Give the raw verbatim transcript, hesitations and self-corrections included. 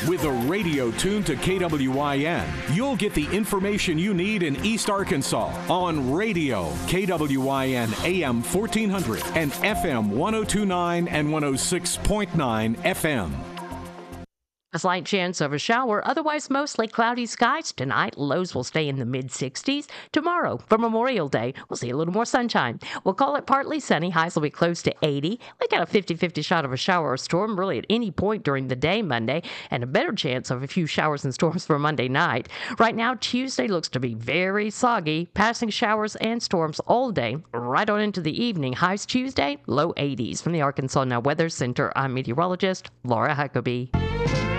With a radio tuned to K W I N, you'll get the information you need in East Arkansas on radio, K W I N A M fourteen hundred and F M one oh two point nine and one oh six point nine F M. A slight chance of a shower, otherwise mostly cloudy skies tonight. Lows will stay in the mid sixties. Tomorrow, for Memorial Day, we'll see a little more sunshine. We'll call it partly sunny. Highs will be close to eighty. We got a fifty-fifty shot of a shower or storm really at any point during the day Monday, and a better chance of a few showers and storms for Monday night. Right now, Tuesday looks to be very soggy, passing showers and storms all day, right on into the evening. Highs Tuesday, low eighties. From the Arkansas Now Weather Center, I'm meteorologist Laura Huckabee.